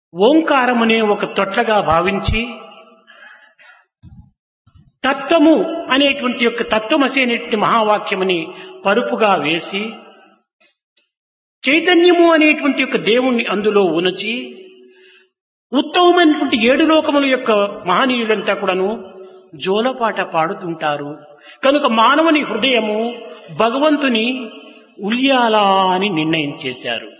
ఓంకారమునే ఒక తొట్లగా భావించి తత్వము అనేటువంటి యొక్క తత్వమసి అనేటువంటి మహావాక్యముని పరుపుగా వేసి చైతన్యము అనేటువంటి యొక్క దేవుణ్ణి అందులో ఉనచి ఉత్తమమైనటువంటి 7 లోకముల యొక్క మహనీయులంతా కూడాను జోలపాట పాడుతుంటారు. కనుక మానవుని హృదయము భగవంతుని ఉల్యాలా అని నిర్ణయం చేశారు.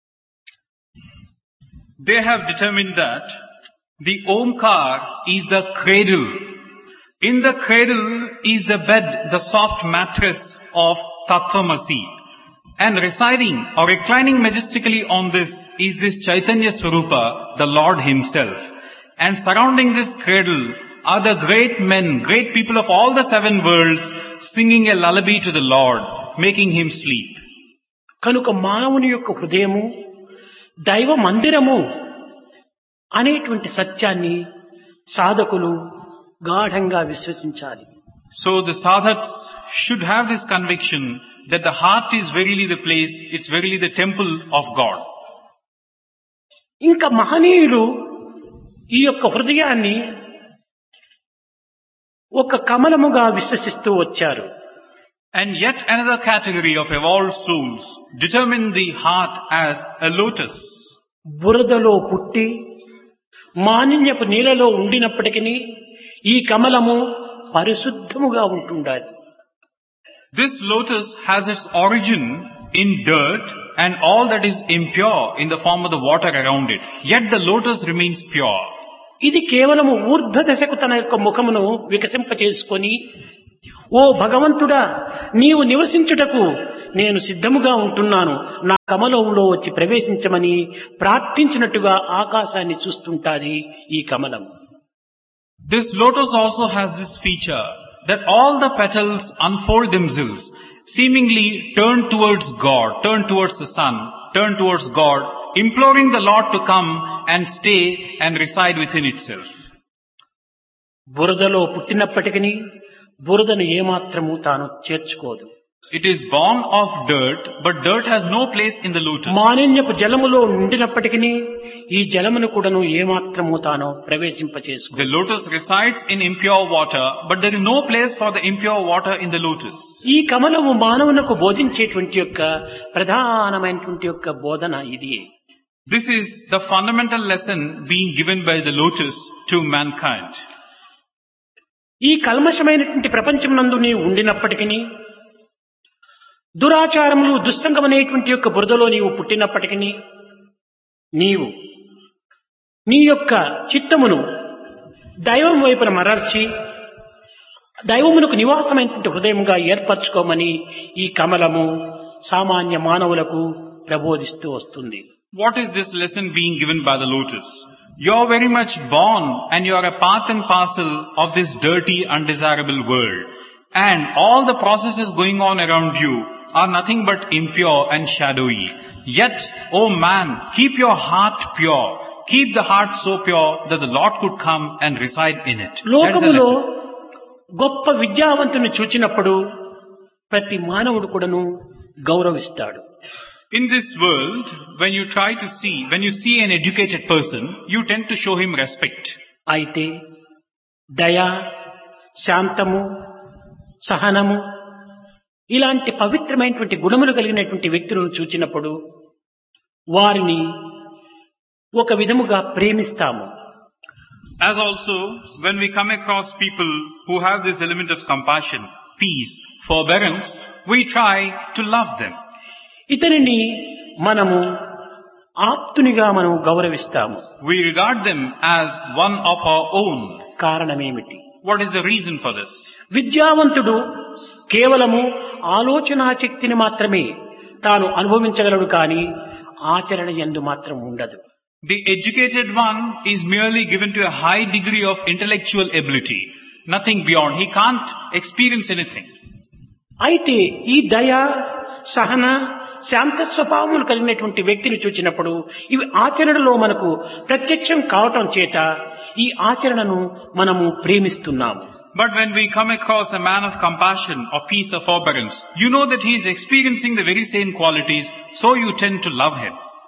They have determined that the Omkar is the cradle. In the cradle is the bed, the soft mattress of Tattvamasi. And residing or reclining majestically on this is this Chaitanya Swarupa, the Lord Himself. And surrounding this cradle are the great men, great people of all the 7 worlds singing a lullaby to the Lord, making Him sleep. కనుక మానవుని యొక్క హృదయము దైవ మందిరము అనేటువంటి సత్యాన్ని సాధకులు గాఢంగా విశ్వసించాలి. So the sadhaks should have this conviction that the heart is verily the place, it's verily the temple of God. ఇంకా మహనీయులు ఈ యొక్క హృదయాన్ని ఒక కమలముగా విశ్వసిస్తూ వచ్చారు. And yet another category of evolved souls determine the heart as a lotus. బురదలో పుట్టి మాలిన్యపు నీళ్ళలో ఉండినప్పటికీ ఈ కమలము పరిశుద్ధముగా ఉంటుండాలి. This lotus has its origin in dirt and all that is impure in the form of the water around it. Yet the lotus remains pure. ఇది కేవలము ఊర్ధ్వ దశకు తన యొక్క ముఖమును వికసింపచేసుకొని, ఓ భగవంతుడా, నీవు నివసించుటకు నేను సిద్ధముగా ఉంటున్నాను, నా కమలంలో వచ్చి ప్రవేశించమని ప్రార్థించినట్టుగా ఆకాశాన్ని చూస్తుంటాది ఈ కమలం. This lotus also has this feature that all the petals unfold themselves, seemingly turn towards God, turn towards the sun, turn towards God, imploring the Lord to come and stay and reside within itself. బురదలో పుట్టినప్పటికీ బురదను ఏమాత్రము తాను చేర్చుకోదు. It is born of dirt, but dirt has no place in the lotus. మాలిన్యపు జలములో ఉండినప్పటికీ ఈ జలమును కూడాను ఏమాత్రము తాను ప్రవేశింపచేసుకోదు. The lotus resides in impure water, but there is no place for the impure water in the lotus. ఈ కమలము మానవునకు బోధించేటువంటి యొక్క ప్రధానమైనటువంటి యొక్క బోధన ఇది. This is the fundamental lesson being given by the lotus to mankind. ఈ కల్మషమైనటువంటి ప్రపంచమునందు నీవు ఉండినప్పటికీ, దురాచారములు దుస్సంగమనేటువంటి యొక్క బురదలో నీవు పుట్టినప్పటికీ, నీవు నీ యొక్క చిత్తమును దైవం వైపున మరల్చి దైవమునకు నివాసమైనటువంటి హృదయముగా ఏర్పరచుకోమని ఈ కమలము సామాన్య మానవులకు ప్రబోధిస్తూ వస్తుంది. What is this lesson being given by the lotus? You are very much born and you are a part and parcel of this dirty, undesirable world. And all the processes going on around you are nothing but impure and shadowy. Yet, O man, keep your heart pure. Keep the heart so pure that the Lord could come and reside in it. That's the లోకములో lesson. గొప్ప విద్యావంతుని చూచినప్పుడు ప్రతి మానవుడు కూడాను గౌరవిస్తాడు. In this world, when you see an educated person, you tend to show him respect. అయితే దయ, శాంతము, సహనము ఇలాంటి పవిత్రమైనటువంటి గుణములు కలిగినటువంటి వ్యక్తులను చూచినప్పుడు వారిని ఒక విధముగా ప్రేమిస్తాము. As also, when we come across people who have this element of compassion, peace, forbearance, we try to love them. ఇతనిని మనము ఆప్తునిగా మనం గౌరవిస్తాము. We regard them as one of our own. కారణమేమిటి? What is the reason for this? విద్యావంతుడు కేవలము ఆలోచనా శక్తిని మాత్రమే తాను అనుభవించగలడు, కానీ ఆచరణ యందు మాత్రం ఉండదు. The educated one is merely given to a high degree of intellectual ability. Nothing beyond. He can't experience anything. అయితే ఈ దయ, సహన, శాంత స్వభావములు కలిగినటువంటి వ్యక్తిని చూచినప్పుడు ఇవి ఆచరణలో మనకు ప్రత్యక్షం కావటం చేత ఈ ఆచరణను మనము ప్రేమిస్తున్నాము. But when we come across a man of compassion or peace or forbearance, you know that he is experiencing the very same qualities, so you tend to love him.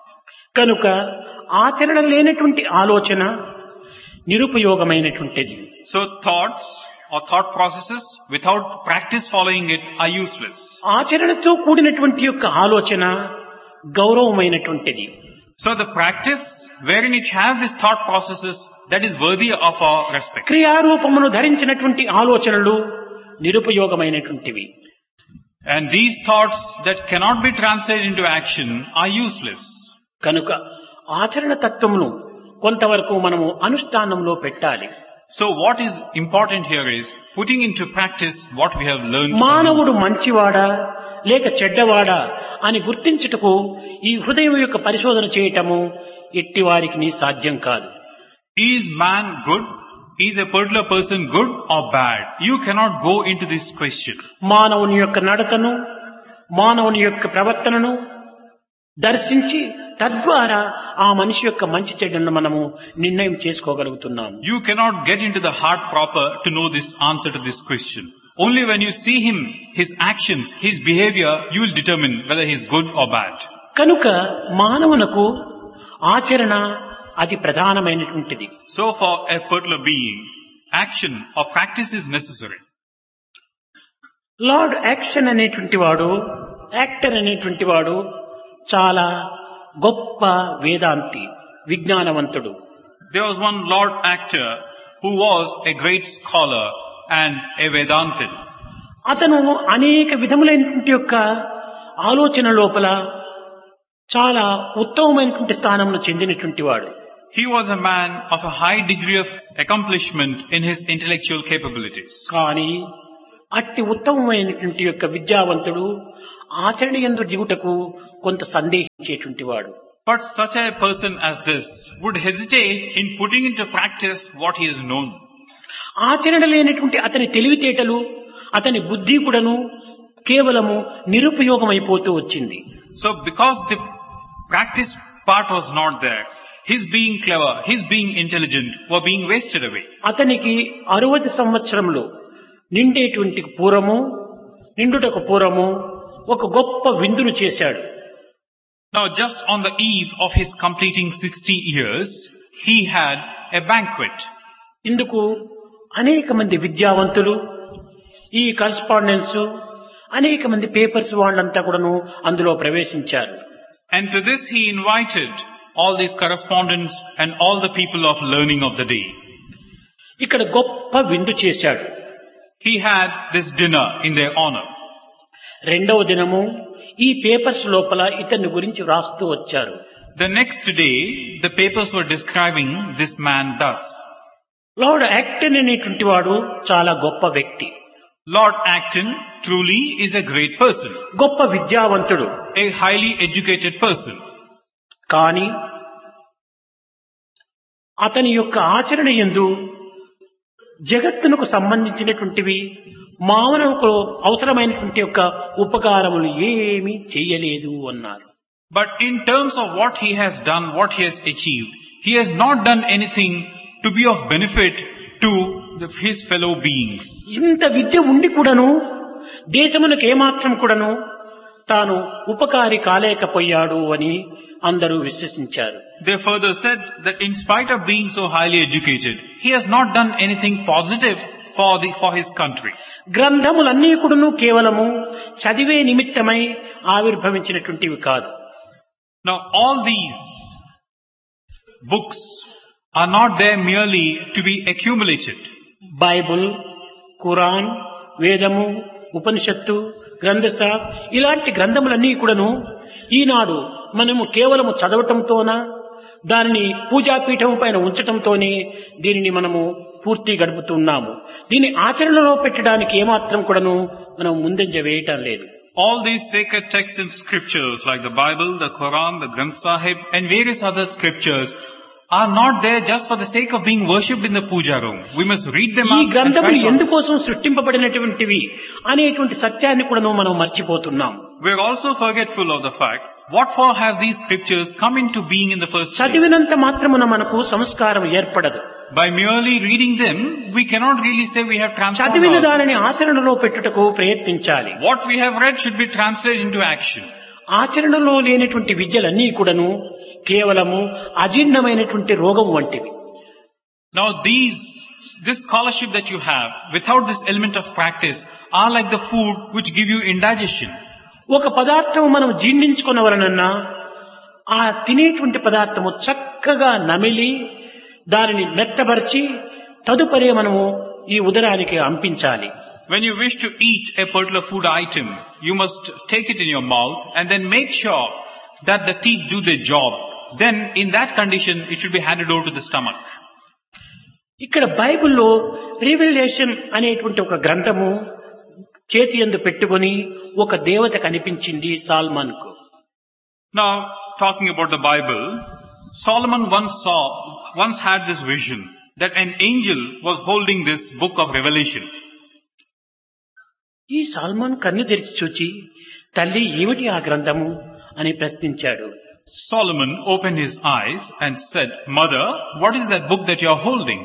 కనుక ఆచరణ లేనటువంటి ఆలోచన నిరుపయోగమైనటువంటిది. So thoughts or thought processes without practice following it are useless. ఆచరణతో కూడినటువంటి యొక్క ఆలోచన గౌరవమైనటువంటిది. So the practice wherein it have these thought processes, that is worthy of our respect. క్రియారూపమును ధరించినటువంటి ఆలోచనలు నిరుపయోగమైనటువంటివి. And these thoughts that cannot be translated into action are useless. కనుక ఆచరణ తత్వమును కొంతవరకు మనము అనుష్ఠానంలో పెట్టాలి. So what is important here is putting into practice what we have learned. మానవుడు మంచివాడా లేక చెడ్డవాడా అని గుర్తించుటకు ఈ హృదయం యొక్క పరిశోధన చేయటము ఎట్టి వారికి సాధ్యం కాదు. Is man good? Is a particular person good or bad? You cannot go into this question. మానవుని యొక్క నడతను, మానవుని యొక్క ప్రవర్తనను దర్శించి తద్వారా ఆ మనిషి యొక్క మంచి చెడ్డను మనము నిర్ణయం చేసుకోగలుగుతున్నాము. You cannot get into the heart proper to know this answer to this question. Only when you see him, his actions, his behavior, you will determine whether he is good or bad. కనుక మానవునకు ఆచరణ అది ప్రధానమైనటువంటిది. So for a particular being, action or practice is necessary. Lord action అనేటువంటి వాడు, actor అనేటువంటి వాడు చాలా గొప్ప వేదాంతి, విజ్ఞానవంతుడు. There was one Lord actor who was a great scholar and a Vedantin. అతను అనేక విధములైనటువంటి యొక్క ఆలోచన లోపల చాలా ఉత్తమమైనటువంటి స్థానంను చెందినటువంటి వాడు. He was a man of a high degree of accomplishment in his intellectual capabilities. కానీ అట్టి ఉత్తమమైనటువంటి యొక్క విద్యావంతుడు ఆచరణ యందు దిగుటకు కొంత సందేహించేటువంటి వాడు. But such a person as this would hesitate in putting into practice what he has known. ఆచరణ లేనటువంటి అతని తెలివితేటలు, అతని బుద్ధి కూడాను కేవలము నిరుపయోగమైపోతూ వచ్చింది. So because the practice part was not there, his being clever, his being intelligent were being wasted away. అతనికి 60 సంవత్సరములు నిండుటకు పూర్వము ఒక గొప్ప విందును చేశాడు. Now just on the eve of his completing 60 years, he had a banquet. ఇందుకు అనేక మంది విద్యావంతులు, ఈ కరస్పాండెన్స్, అనేక మంది పేపర్స్ వాళ్ళంతా కూడాను అందులో ప్రవేశించారు. And to this he invited all these correspondents and all the people of learning of the day. ఇక్కడ గొప్ప విందు చేశాడు. He had this dinner in their honor. రెండవ దినము ఈ పేపర్స్ లోపల ఇతని గురించి రాస్తూ వచ్చారు. The next day, the papers were describing this man thus. Lord Acton అనేటువంటి వాడు చాలా గొప్ప వ్యక్తి. Lord Acton truly is a great person, గొప్ప విద్యావంతుడు, a highly educated person. కానీ అతని యొక్క ఆచరణ యందు జగత్తునకు సంబంధించినటువంటివి, మానవుకు అవసరమైనటువంటి యొక్క ఉపకారములు ఏమీ చేయలేదు అన్నారు. But in terms of what he has done, what he has achieved, he has not done anything to be of benefit to his fellow beings. ఇంత విద్య ఉండి కూడాను దేశమునకు ఏమాత్రం కూడాను తాను ఉపకారి కాలేకపోయాడు అని అందరూ విశ్వసించారు. They further said that in spite of being so highly educated, he has not done anything positive for his country. గ్రంథములన్నీ కూడాను కేవలము చదివే నిమిత్తమై ఆవిర్భవించినటువంటివి కాదు. Now all these books are not there merely to be accumulated. Bible, Quran, వేదము, ఉపనిషత్తు, గ్రంథసా ఇలాంటి గ్రంథములన్నీ కూడాను ఈనాడు మనము కేవలము చదవటంతోనా, దానిని పూజాపీఠం పైన ఉంచటంతోనే దీనిని మనము పూర్తి గడుపుతున్నాము. దీన్ని ఆచరణలో పెట్టడానికి ఏమాత్రం కూడాను మనం ముందంజ వేయటం లేదు. All these sacred texts and scriptures like the Bible, the Quran, the Granth Sahib and various other scriptures are not there just for the sake of being worshipped in the puja room. We must read them ఈ out. గ్రంథములు ఎందుకోసం సృష్టింపబడినటువంటివి అనేటువంటి సత్యాన్ని కూడా మనం మర్చిపోతున్నాం. We are also forgetful of the fact, what for have these scriptures come into being in the first place? చదివినంత మాత్రమున మనకు సంస్కారం ఏర్పడదు. By merely reading them, we cannot really say we have transformed చదివిన దానిని ourselves. ఆచరణలో పెట్టుటకు ప్రయత్నించాలి. What we have read should be translated into action. ఆచరణలో లేనటువంటి విద్యలన్నీ కూడాను కేవలము అజీర్ణమైనటువంటి రోగం వంటివి. Now this scholarship that you have, without this element of practice, are like the food which give you indigestion. ఒక పదార్థం మనం జీర్ణించుకునవలనన్నా ఆ తినేటువంటి పదార్థము చక్కగా నమిలి దానిని మెత్తబరిచి తదుపరి మనము ఈ ఉదరానికి అంపించాలి. When you wish to eat a particular food item, you must take it in your mouth and then make sure that the teeth do their job. Then in that condition, it should be handed over to the stomach. ఇక్కడ బైబిల్లో రివెలేషన్ అనేటువంటి ఒక గ్రంథము చేతి యందు పెట్టుకొని ఒక దేవత కనిపించింది సాల్మన్కు. Now, talking about the Bible, Solomon once had this vision that an angel was holding this book of Revelation. ఈ సాల్మన్ కన్ను తెరిచి చూచి తల్లి ఏమిటి ఆ గ్రంథము అని ప్రశ్నించాడు. Solomon opened his eyes and said, "Mother, what is that book that you are holding?"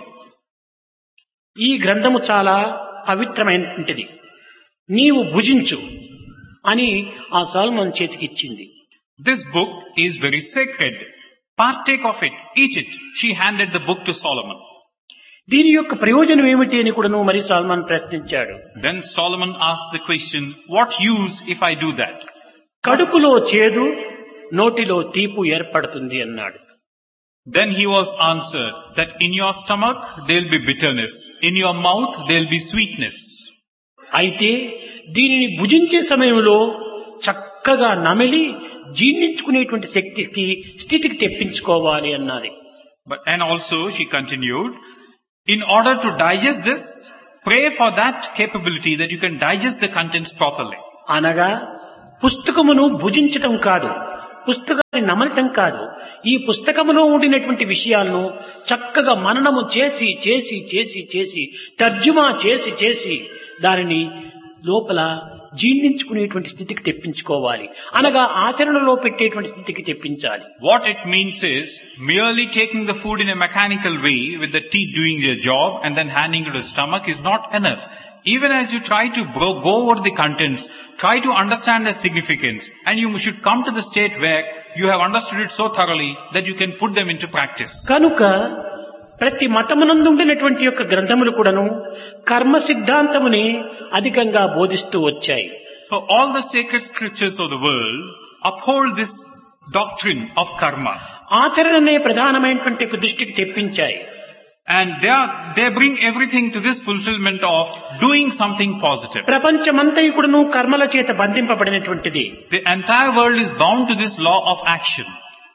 ఈ గ్రంథము చాలా పవిత్రమైనటువంటిది, నీవు భుజించు అని ఆ salmon చేతికిచ్చింది. This book is very sacred. Partake of it, eat it. She handed the book to Solomon. దీని యొక్క ప్రయోజనం ఏమిటి అని కూడా మరి సాల్మన్ ప్రశ్నించాడు. Then Solomon asked the question, what use if I do that? కడుపులో చేదు నోటిలో తీపు ఏర్పడుతుంది అన్నాడు. Then he was answered that in your stomach there will be bitterness, in your mouth there will be sweetness. అయితే దీనిని భుజించే సమయంలో చక్కగా నమిలి జీర్ణించుకునేటువంటి స్థితికి తెప్పించుకోవాలి అన్నది. And also she continued, in order to digest this, pray for that capability that you can digest the contents properly. అనగా పుస్తకమును భుజించటం కాదు, పుస్తకాన్ని నమలటం కాదు, ఈ పుస్తకములో ఉండినటువంటి విషయాలను చక్కగా మననము చేసి చేసి చేసి చేసి తర్జుమా చేసి చేసి దానిని లోపల జీర్ణించుకునేటువంటి స్థితికి తెప్పించుకోవాలి, అనగా ఆచరణలో పెట్టేటువంటి స్థితికి తెప్పించాలి. What it means is merely taking the food in a mechanical way with the teeth doing their job and then handing it to the stomach is not enough. Even as you try to go over the contents, try to understand the significance, and you should come to the state where you have understood it so thoroughly that you can put them into practice. కనుక ప్రతి మతమునందు ఉండినటువంటి యొక్క గ్రంథములు కూడాను కర్మ సిద్ధాంతముని అధికంగా బోధిస్తూ వచ్చాయి. So all the sacred scriptures of the world uphold this doctrine of karma. ఆచరణనే ప్రధానమైనటువంటి దృష్టికి తెప్పించాయి. And they bring everything to this fulfillment of doing something positive. ప్రపంచమంతా కూడాను కర్మల చేత బంధింపబడినటువంటిది. The entire world is bound to this law of action.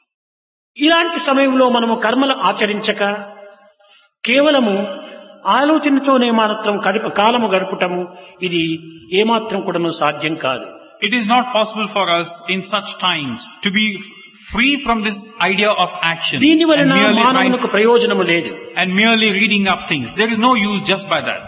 ఇలాంటి సమయంలో మనము కర్మలు ఆచరించక కేవలము ఆలోచనతోనే మాత్రం కాలము గడపటము ఇది ఏమాత్రం కూడాను సాధ్యం కాదు. It is not possible for us in such times to be free from this idea of action దీని వలన మానవునికి ప్రయోజనము లేదు. and merely reading up things. There is no use just by that.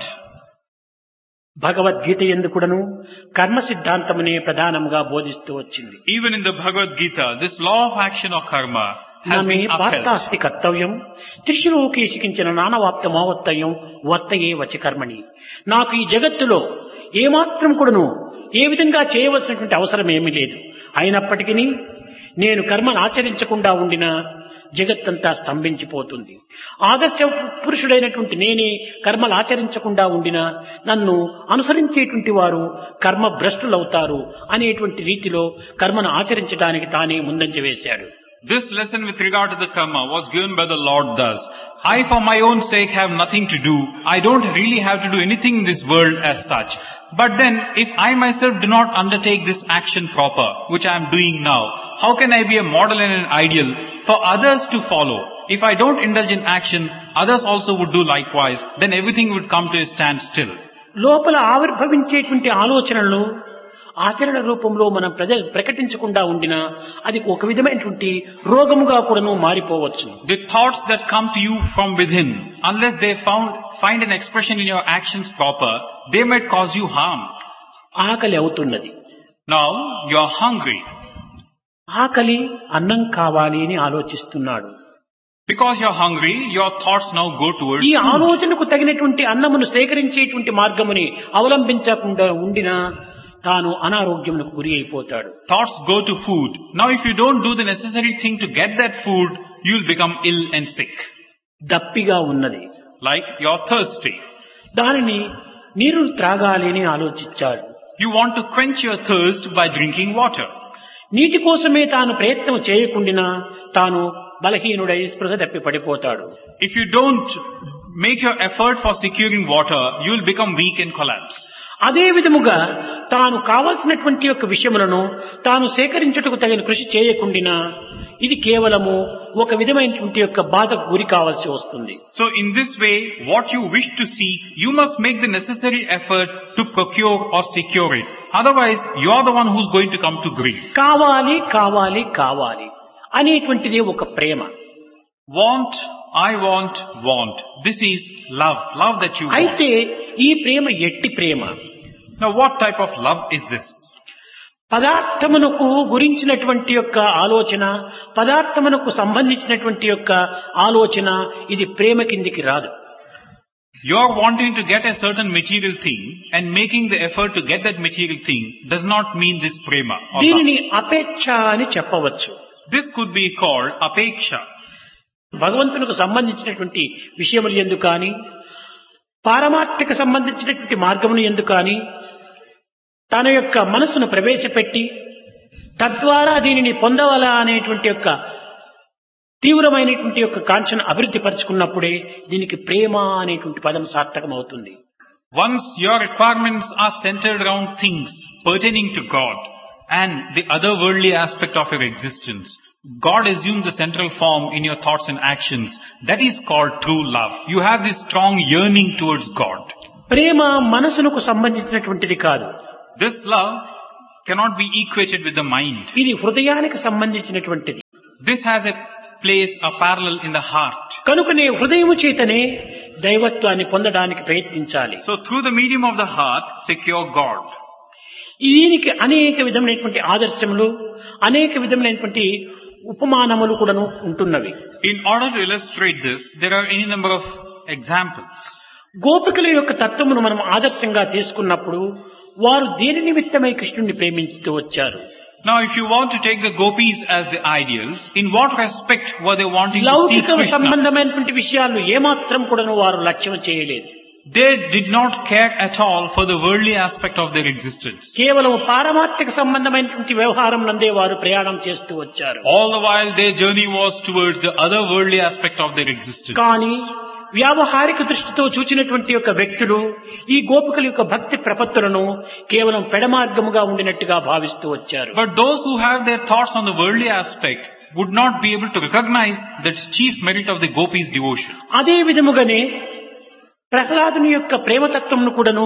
Bhagavad Gita యందు కూడాను కర్మ సిద్ధాంతమునే ప్రధానంగా బోధిస్తూ వచ్చింది. Even in the Bhagavad Gita, this law of action or karma has been upheld. పార్థాస్తి కర్తవ్యం త్రిశిలోకేశికించిన నానవాప్త మావత్తయం వర్తయే వచి కర్మణి. నాకు ఈ జగత్తులో ఏమాత్రం కూడాను ఏ విధంగా చేయవలసినటువంటి అవసరం ఏమీ లేదు, అయినప్పటికీ నేను కర్మను ఆచరించకుండా ఉండిన జగత్తంతా స్తంభించిపోతుంది. ఆదర్శ పురుషుడైనటువంటి నేనే కర్మలు ఆచరించకుండా ఉండినా నన్ను అనుసరించేటువంటి వారు కర్మ భ్రష్టులవుతారు అనేటువంటి రీతిలో కర్మను ఆచరించడానికి తానే ముందంజ వేశాడు. This lesson with regard to the karma was given by the Lord thus. I for my own sake have nothing to do. I don't really have to do anything in this world as such. But then if I myself do not undertake this action proper, which I am doing now, how can I be a model and an ideal for others to follow? If I don't indulge in action, others also would do likewise. Then everything would come to a standstill. లోపల ఆవిర్భవించేటువంటి ఆలోచనలు ఆచరణ రూపంలో మనం ప్రకటించకుండా ఉండినా అది ఒక విధమైనటువంటి రోగముగా కూడాను మారిపోవచ్చు. The thoughts that come to you from within, unless they find an expression in your actions proper, they might cause you harm. ఆకలి అవుతున్నది. Now you are hungry. ఆకలి అన్నం కావాలి అని ఆలోచిస్తున్నాడు. Because you are hungry, your thoughts now go towards ఈ food. ఆలోచనకు తగినటువంటి అన్నమును సేకరించేటువంటి మార్గముని అవలంబించకుండా ఉండినా తాను అనారోగ్యమునకు గురి అయిపోతాడు. Thoughts go to food. Now if you don't do the necessary thing to get that food, you'll become ill and sick. దప్పిగా ఉన్నది, Like you're thirsty. దానిని నీరు త్రాగాలి అని ఆలోచించాడు. You want to quench your thirst by drinking water. నీటి కోసమే తాను ప్రయత్నం చేయకుండినా తాను బలహీనుడై స్పృహ తప్పి పడిపోతాడు. If you don't make your effort for securing water, you'll become weak and collapse. అదే విధముగా తాను కావలసినటువంటి యొక్క విషయములను తాను సేకరించుటకు తగిన కృషి చేయకుండినా ఇది కేవలము ఒక విధమైనటువంటి యొక్క బాధకు గురి కావాల్సి వస్తుంది. So in this way, what you wish to seek, you must make the necessary effort to procure or secure it. Otherwise, you are the one who's going to come to grief. కావాలి కావాలి కావాలి అనేటువంటిది ఒక ప్రేమ. Want, I want. This is love. Love that you want. అయితే ఈ ప్రేమ ఎట్టి ప్రేమ. Now what type of love is this? పదార్థమునకు గురించినటువంటి యొక్క ఆలోచన, పదార్థమునకు సంబంధించినటువంటి యొక్క ఆలోచన ఇది ప్రేమ కిందికి రాదు. You are wanting to get a certain material thing and making the effort to get that material thing does not mean this prema. Or దీనిని అపేక్ష అని చెప్పవచ్చు. this could be called apeksha. భగవంతునికి సంబంధించినటువంటి విషయములు ఎందు కానీ, పారమార్థిక సంబంధించినటువంటి మార్గమును ఎందు కానీ తన యొక్క మనసును ప్రవేశపెట్టి తద్వారా దీనిని పొందవలా అనేటువంటి యొక్క తీవ్రమైనటువంటి యొక్క కాంక్షను అభివృద్ధి పరుచుకున్నప్పుడే దీనికి ప్రేమ అనేటువంటి పదం సార్థకమవుతుంది. Once your requirements are centered around things pertaining to God and the other worldly aspect of your existence, God assumes the central form in your thoughts and actions. That is called true love. You have this strong yearning towards God. ప్రేమ మనసునకు సంబంధించినటువంటిది కాదు. This love cannot be equated with the mind. ఇది హృదయానికి సంబంధించినటువంటిది. This has a place, a parallel in the heart. కనుకనే హృదయము చేతనే దైవత్వాన్ని పొందడానికి ప్రయత్నించాలి. So through the medium of the heart, secure God. దీనికి అనేక విధమైనటువంటి ఆదర్శములు, అనేక విధమైనటువంటి ఉపమానములు కూడాను ఉంటున్నవి. In order to illustrate this, there are any number of examples. గోపికల యొక్క తత్వమును మనం ఆదర్శంగా తీసుకున్నప్పుడు వారు దేని నిమిత్తమై కృష్ణుడిని ప్రేమించుతూ వచ్చారు. Now if you want to take the gopis as the ideals, in what respect were they wanting to see లౌకిక Krishna? సంబంధమైనటువంటి విషయాలు ఏమాత్రం కూడాను వారు లక్ష్యం చేయలేదు. They did not care at all for the worldly aspect of their existence. కేవలం పారమార్థిక సంబంధమైనటువంటి వ్యవహారం నందే వారు ప్రయాణం చేస్తూ వచ్చారు. All the while their journey was towards the other worldly aspect of their existence. కానీ వ్యావహారిక దృష్టితో చూచినటువంటి యొక్క వ్యక్తులు ఈ గోపికల యొక్క భక్తి ప్రపత్తులను కేవలం పెడమార్గముగా ఉండినట్టుగా భావిస్తూ వచ్చారు. But those who have their thoughts on the worldly aspect would not be able to recognize that chief merit of the gopis' devotion. అదే విధముగానే ప్రహ్లాదుని యొక్క ప్రేమతత్వమును కూడాను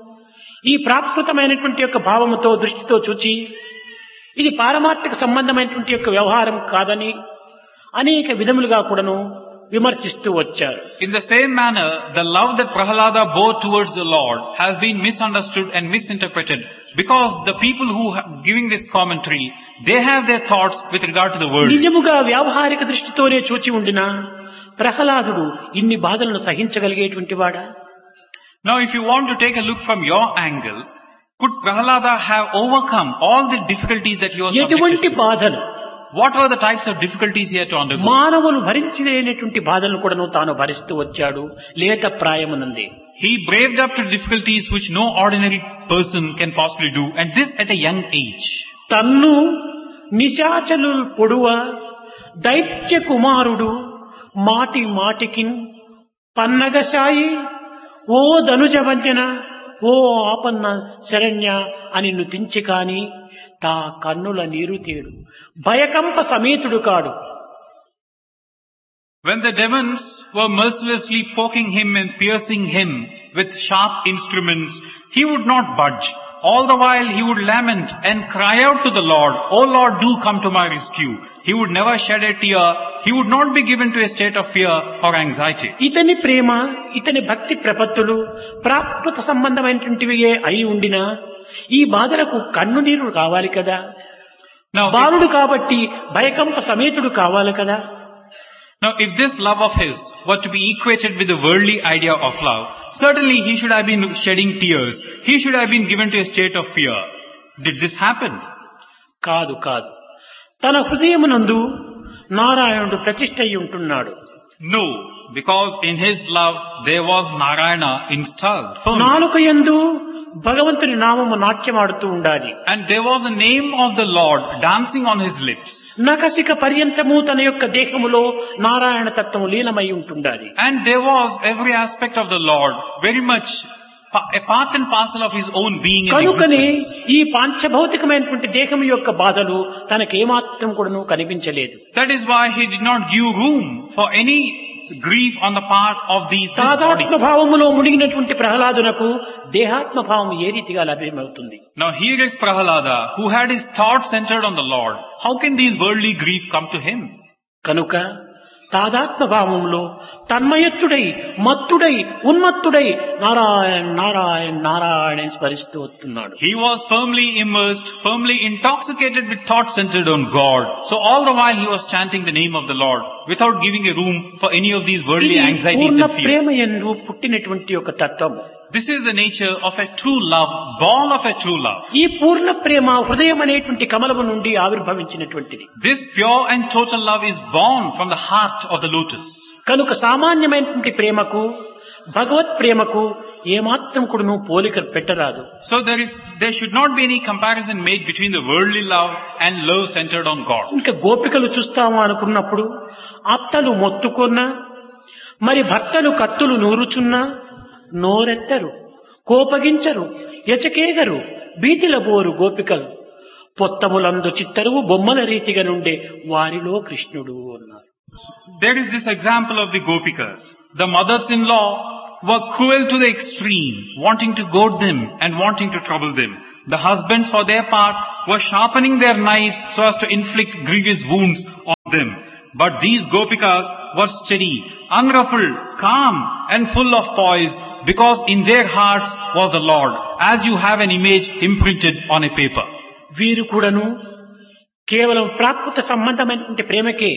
ఈ ప్రాకృతమైనటువంటి యొక్క భావముతో దృష్టితో చూచి ఇది పారమార్థిక సంబంధమైనటువంటి యొక్క వ్యవహారం కాదని అనేక విధములుగా కూడాను విమర్శిస్తూ వచ్చారు. In the same manner, the love that Prahlada bore towards the Lord has been misunderstood and misinterpreted because the people who are giving this commentary, they have their thoughts with regard to the world. నిజముగా వ్యావహారిక దృష్టితోనే చూచి ఉండిన ప్రహ్లాదుడు ఇన్ని బాధలను సహించగలిగేటువంటి వాడా? Now if you want to take a look from your angle, could Prahlada have overcome all the difficulties that he was ఎటువంటి subjected to? బాధలు? What were the types of difficulties he had to undergo? మానవులు భరించలేనటువంటి బాధలను కూడాను తాను భరిస్తూ వచ్చాడు లేత ప్రాయమునందే. He braved up to difficulties which no ordinary person can possibly do, and this at a young age. తన్ను నిశాచలు పొడువ దైత్య కుమారుడు మాటి మాటికిన్ పన్నగసాయి ఓ ధనుజవంజన ఓ ఆపన్న శరణ్య అని నుతించి కాని తా కన్నుల నీరు తేడు భయకంప సమేతుడు కాడు. When the demons were mercilessly poking him and piercing him with sharp instruments, he would not budge. All the while he would lament and cry out to the Lord, "O Lord, do come to my rescue." He would never shed a tear. He would not be given to a state of fear or anxiety. ఇతని ప్రేమ ఇతని భక్తి ప్రపత్తులు ప్రాకృత సంబంధమైనటువంటివియే అయి ఉండినా ఈ బాధలకు కన్ను నీరు కావాలి కదా. Now, బాలుడు కాబట్టి భయకంప సమేతుడు కావాలి కదా. if this love of his were to be equated with the worldly idea of love, certainly he should have been shedding tears. He should have been given to a state of fear. Did this happen? కాదు కాదు, తన హృదయమునందు నారాయణుడు ప్రతిష్ఠ అయి ఉంటున్నాడు. No, because in his love there was Narayana installed firmly. నాలుక యందు భగవంతుని నామము నాట్యమాడుతూ ఉండాలి. And there was a name of the Lord dancing on his lips. నఖశిఖ పర్యంతము తన యొక్క దేహములో నారాయణ తత్వము లీనమై ఉంటుండాలి. And there was every aspect of the Lord very much a part and parcel of his own being and కనుకనే existence. ఈ పాంచభౌతికమైనటువంటి దేహం యొక్క బాధలు తనకేమాత్రం కూడాను కనిపించలేదు. That is why he did not give room for any grief on the part of this body. తాదాత్మ భావములో మునిగినటువంటి ప్రహ్లాదునకు దేహాత్మ భావం ఏ రీతిగా లభ్యమవుతుంది? Now here is Prahalada, who had his thoughts centered on the Lord. How can these worldly grief come to him? కనుక తాదాత్మ భావంలో తన్మయత్తుడై మత్తుడై ఉన్మత్తుడై నారాయణ నారాయణ నారాయణ అని స్మరిస్తూ వస్తున్నాడు. He was firmly immersed, firmly intoxicated with thoughts centered on God. So all the while he was chanting the name of the Lord without giving a room for any of these worldly anxieties Purna and Prema fears. యందు పుట్టినటువంటి ఒక తత్వము. This is the nature of a true love, born of a true love. ఈ పూర్ణ ప్రేమ హృదయం అనేటువంటి కమలము నుండి ఆవిర్భవించినటువంటిది. This pure and total love is born from the heart of the lotus. కనుక సామాన్యమైనటువంటి ప్రేమకు భగవత్ ప్రేమకు ఏమాత్రం కూడాను పోలిక పెట్టరాదు. So there should not be any comparison made between the worldly love and love centered on God. ఇంకా గోపికలు చూస్తాము అనుకున్నప్పుడు అత్తలు మొత్తుకున్నా, మరి భర్తలు కత్తులు నూరుచున్నా నోరెత్తరు, కోపగించరు, ఎచకేగరు, బీతిల బోరు గోపికలు పొత్తములందు చిత్తరువు బొమ్మల రీతిగా నుండే వారిలో కృష్ణుడు అన్నారు. There is this example of the Gopikas. The mothers-in-law were cruel to the extreme, wanting to goad them and wanting to trouble them. The husbands, for their part, were sharpening their knives so as to inflict grievous wounds on them. But these Gopikas were steady, unruffled, calm, and full of poise, because in their hearts was the Lord, as you have an image imprinted on a paper. వీరు కూడాను కేవలం ప్రాకృత సంబంధమైనటువంటి ప్రేమకే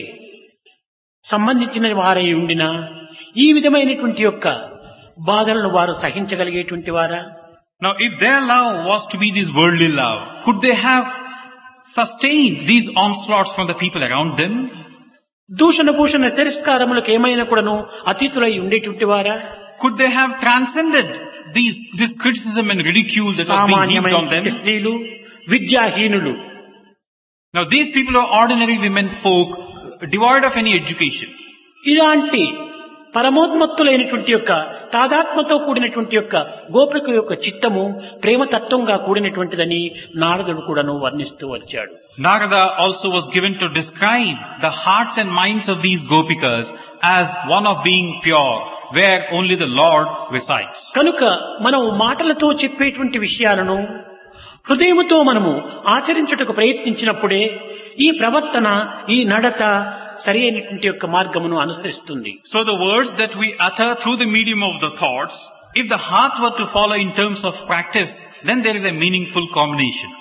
సంబంధించిన వారై ఉండినా ఈ విధమైనటువంటి యొక్క బాధలను వారు సహించగలిగేటువంటి వారా? Now if their love was to be this worldly love, could they have sustained these onslaughts from the people around them? దూషణ భూషణ తిరస్కారములకు ఏమైనా కూడాను అతీతులై ఉండేటువంటి వారా? Could they have transcended this criticism and ridicule that was being heaped on them? సామాన్యమైన స్త్రీలు, విద్యాహీనులు, Now these people are ordinary women folk, devoid of any education. ఇలాంటి పరమోన్మత్తులైనటువంటి యొక్క తాదాత్మతో కూడినటువంటి యొక్క గోపిక యొక్క చిత్తము ప్రేమతత్వంగా కూడినటువంటిదని నారదుడు కూడాను వర్ణిస్తూ వచ్చాడు. Narada also was given to describe the hearts and minds of these Gopikas as one of being pure, where only the Lord resides. కనుక మనం మాటలతో చెప్పేటువంటి విషయాలను హృదయముతో మనము ఆచరించుటకు ప్రయత్నించినప్పుడే ఈ ప్రవర్తన, ఈ నడత సరి అయినటువంటి యొక్క మార్గమును అనుసరిస్తుంది. So the words that we utter through the medium of the thoughts, if the heart were to follow in terms of practice, then there is a meaningful combination.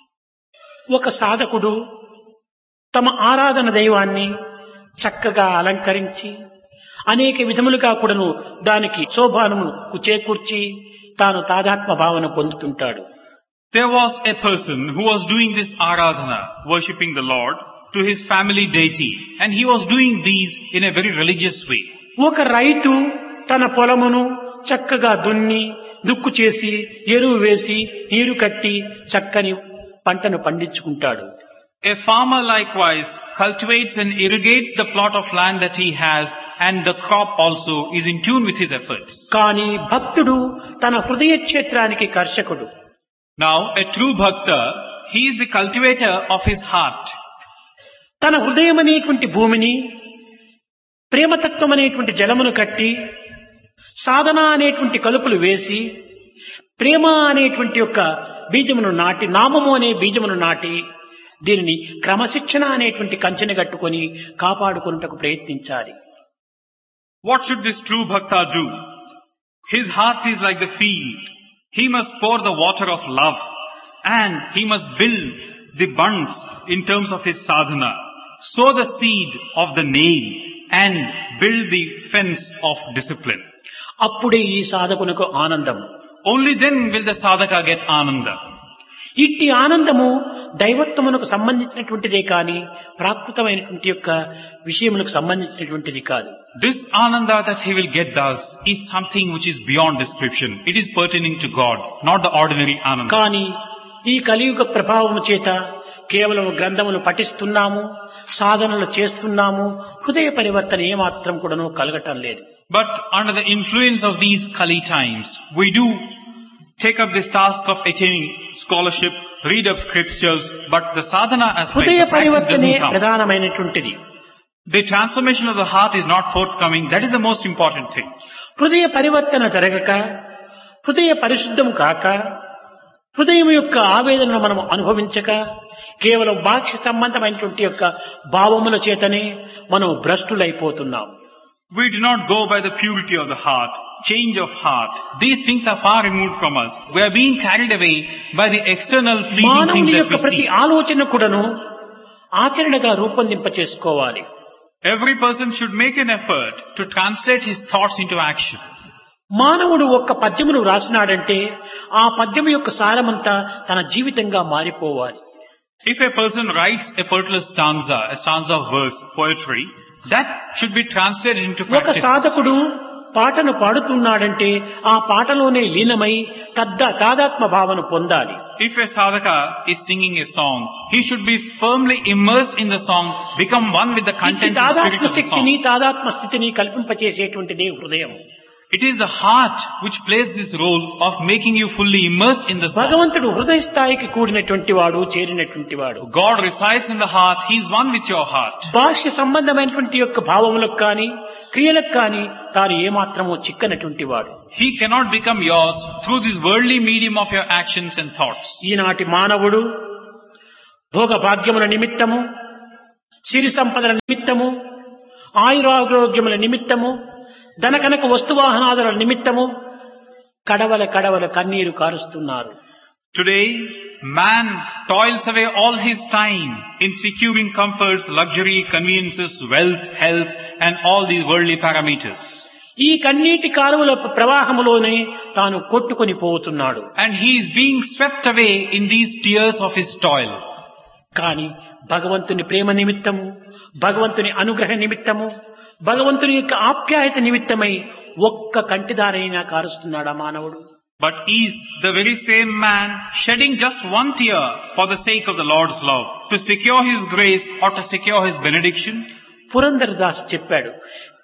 ఒక సాధకుడు తమ ఆరాధన దైవాన్ని చక్కగా అలంకరించి అనేక విధములుగా కూడాను దానికి శోభానము చేకూర్చి తాను తాదాత్మ భావన పొందుతుంటాడు. There was a person who was doing this aradhana, worshipping the Lord, to his family deity, and he was doing these in a very religious way. ఒక రైతు తన పొలమును చక్కగా దున్ని దుక్కు చేసి ఎరువు వేసి నీరు కట్టి చక్కని పంటను పండించుకుంటాడు. A farmer likewise cultivates and irrigates the plot of land that he has, and the crop also is in tune with his efforts. కానీ భక్తుడు తన హృదయ క్షేత్రానికి కర్షకుడు. Now a true bhakta, he is the cultivator of his heart. తన హృదయం అనేటువంటి భూమిని ప్రేమతత్వం అనేటువంటి జలమును కట్టి సాధన అనేటువంటి కలుపులు వేసి ప్రేమ అనేటువంటి యొక్క బీజమును నాటి, నామము అనే బీజమును నాటి దీనిని క్రమశిక్షణ అనేటువంటి కంచెని కట్టుకొని కాపాడుకొనుటకు ప్రయత్నించాలి. What should this true bhakta do? His heart is like the field. He must pour the water of love, and he must build the bunds in terms of his sadhana, sow the seed of the name, and build the fence of discipline. అప్పుడే ఈ సాధకునకు ఆనందం. Only then will the sadhaka get ananda. ఇట్టి ఆనందము దైవత్వమునకు సంబంధించినటువంటిదే కాని ప్రాకృతమైనటువంటి యొక్క విషయములకు సంబంధించినటువంటిది కాదు. This ananda that he will get thus is something which is beyond description. It is pertaining to God, not the ordinary ananda. కానీ ఈ కలియుగ ప్రభావము చేత కేవలం గ్రంథములు పఠిస్తున్నాము, సాధనలు చేస్తున్నాము, హృదయ పరివర్తన ఏమాత్రం కూడాను కలగటం లేదు. But under the influence of these Kali times, we do take up this task of attaining scholarship, read up scriptures, but the sadhana aspect, హృదయ the practice పరివర్తనే doesn't come. ప్రధానమైనటువంటిది. The transformation of the heart is not forthcoming. That is the most important thing. హృదయ పరివర్తన జరగక, హృదయ పరిశుద్ధము కాక, హృదయం యొక్క ఆవేదనను మనం అనుభవించక, కేవలం బాహ్య సంబంధమైనటువంటి యొక్క భావముల చేతనే మనం భ్రష్టులైపోతున్నాం. We do not go by the purity of the heart, change of heart. These things are far removed from us. We are being carried away by the external fleeting things మానవుని that యొక్క we ప్రతి see. ఆలోచన కూడాను ఆచరణగా రూపొందింప చేసుకోవాలి. Every person should make an effort to translate his thoughts into action. మానవుడు ఒక్క పద్యమును వ్రాసినాడంటే ఆ పద్యము యొక్క సారమంతా తన జీవితంగా మారిపోవాలి. If a person writes a particular stanza of verse, poetry, that should be translated into ఒక practice. సాధకుడు పాటను పాడుతున్నాడంటే ఆ పాటలోనే లీనమై తాదాత్మ భావన పొందాలి. If a sadhaka is singing a song, he should be firmly immersed in the song, become one with the ఈ contents and spirit తాదాత్మ of the శక్తిని song. తాదాత్మ స్థితిని కల్పింపచేసేటువంటిదే హృదయం. It is the heart which plays this role of making you fully immersed in the song. భగవంతుడు హృదయ స్థాయికి కూడినటువంటి వాడు, చేరినటువంటి వాడు. God resides in the heart. He is one with your heart. బాహ్య సంబంధమైనటువంటి యొక్క భావములకు కానీ క్రియలకు కానీ తాను ఏమాత్రమూ చిక్కనటువంటి వాడు. He cannot become yours through this worldly medium of your actions and thoughts. ఈనాటి మానవుడు భోగ భాగ్యముల నిమిత్తము, సిరి సంపదల నిమిత్తము, ఆయురారోగ్యముల నిమిత్తము, ధనకనక వస్తువాహనాదుల నిమిత్తము కడవల కన్నీరు కారుస్తున్నారు. Today, man toils away all his time in securing comforts, luxury, conveniences, wealth, health, and all these worldly parameters. ఈ కన్నీటి కాలువల ప్రవాహములోనే తాను కొట్టుకొని పోతున్నాడు. And he is being swept away in these tears of his toil. కానీ భగవంతుని ప్రేమ నిమిత్తము, భగవంతుని అనుగ్రహ నిమిత్తము, భగవంతుని యొక్క ఆప్యాయత నిమిత్తమై ఒక్క కంటిదారైనా కారుస్తున్నాడా మానవుడు? But is the very same man shedding just one tear for the sake of the Lord's love, to secure his grace or to secure his benediction? Purandara Das చెప్పాడు,